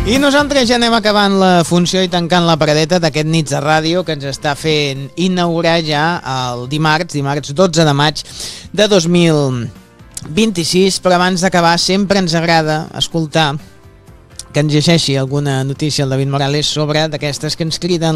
I nosaltres ja anem acabant la funció i tancant la paradeta d'aquest Nits de Ràdio que ens està fent inaugurar ja el dimarts 12 de maig de 2026, però abans d'acabar sempre ens agrada escoltar que ens llegeixi alguna notícia el David Morales sobre d'aquestes que ens criden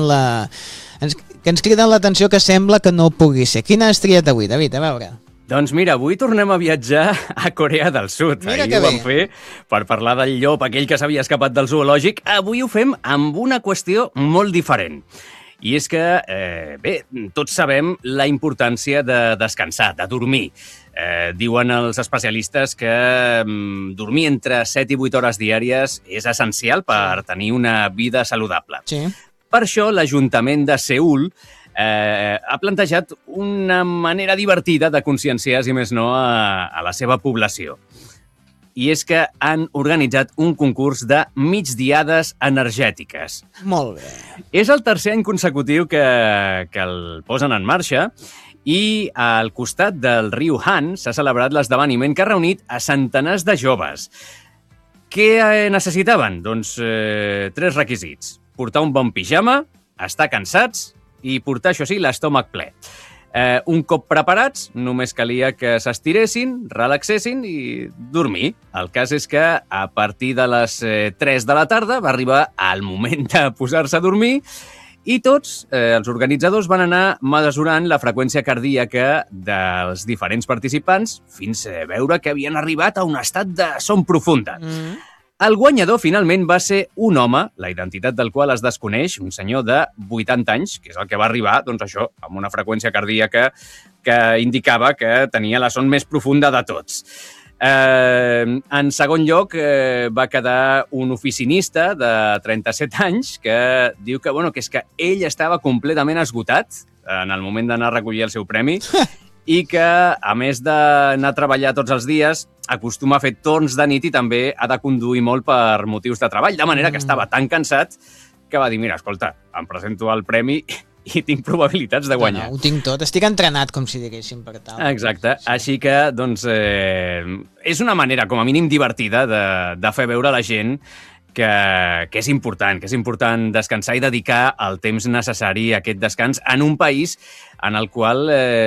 l'atenció que sembla que no pugui ser. Quina has triat avui, David? A veure. Doncs mira, avui tornem a viatjar a Corea del Sud. Mira Ahir que ho vam bé. fer per parlar del llop, aquell que s'havia escapat del zoològic. Avui ho fem amb una qüestió molt diferent. I és que, bé, tots sabem la importància de descansar, de dormir. Diuen els especialistes que dormir entre 7 i 8 hores diàries és essencial per tenir una vida saludable. Sí. Per això, l'Ajuntament de Seül ha plantejat una manera divertida de conscienciar, si més no, a la seva població. I és que han organitzat un concurs de migdiades energètiques. Molt bé. És el tercer any consecutiu que el posen en marxa i al costat del riu Han s'ha celebrat l'esdeveniment que ha reunit a centenars de joves. Què necessitaven? Doncs 3 requisits. Portar un bon pijama, estar cansats i portar, això sí, l'estómac ple. Un cop preparats, només calia que s'estiressin, relaxessin i dormir. El cas és que a partir de les 3 de la tarda va arribar el moment de posar-se a dormir i tots, els organitzadors, van anar mesurant la freqüència cardíaca dels diferents participants fins a veure que havien arribat a un estat de son profunda. El guanyador, finalment, va ser un home, la identitat del qual es desconeix, un senyor de 80 anys, que és el que va arribar, doncs això, amb una freqüència cardíaca que indicava que tenia la son més profunda de tots. En segon lloc, va quedar un oficinista de 37 anys que diu que, que és que ell estava completament esgotat en el moment d'anar a recollir el seu premi i que, a més d'anar a treballar tots els dies, acostuma a fer torns de nit i també ha de conduir molt per motius de treball, de manera que estava tan cansat que va dir, mira, escolta, em presento al premi i tinc probabilitats de guanyar. No, ho tinc tot. Estic entrenat, com si diguéssim, per tal. Exacte. Sí. Així que, doncs, és una manera, com a mínim, divertida de fer veure a la gent que és important descansar i dedicar el temps necessari a aquest descans en un país en el qual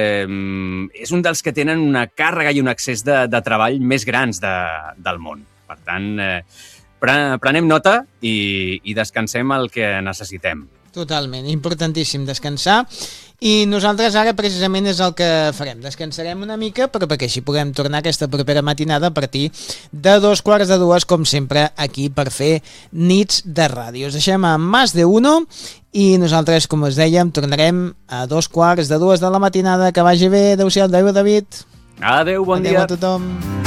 és un dels que tenen una càrrega i un excés de treball més grans del món. Per tant, prenem nota i descansem el que necessitem. Totalment, importantíssim descansar i nosaltres ara precisament és el que farem, descansarem una mica però perquè així puguem tornar aquesta propera matinada a partir de 2:45 com sempre aquí per fer Nits de Ràdio. Us deixem a Más de Uno i nosaltres, com us dèiem, tornarem a 2:45 de la matinada. Que vagi bé, adeu-siau, adeu David. Adeu, bon dia. Adeu a tothom.